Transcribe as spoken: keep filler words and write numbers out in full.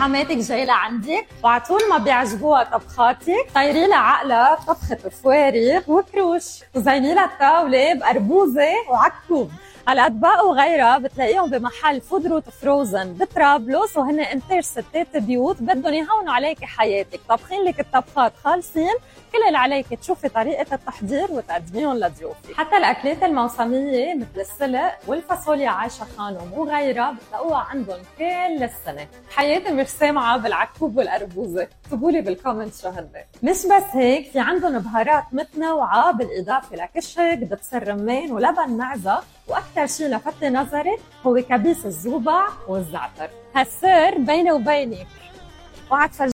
حماتك جاي لعندك وعطول ما بيعجبوها طبخاتك، طيري لها عقلها طبخة فوارغ وكروش وزيني لها الطاولة بقربوزة وعكوب. هالأطباق وغيرها بتلاقيهم بمحل فود روت فروزن بطرابلس، وهن انتاج ستات بيوت بدهم يهونوا عليكي حياتك، طبخين لك الطبخات خالصين، كل اللي عليك تشوفي طريقة التحضير وتقدميهم لضيوفك. حتى الأكلات الموسمية مثل السلق والفاصوليا عايشة خانم وغيرها بتلاقوها عندهم كل السنة. حياتي مش سامعة بالعكوب والقربوزة، اكتبولي بالكومنت شو هن. مش بس هيك، في عندهم بهارات متنوعة بالإضافة لكشك دبس الرمان ولبن معزة، وأكثر شيء لفت نظري هو كبيس الزوبع والزعتر. هالسر بيني وبينك، وعد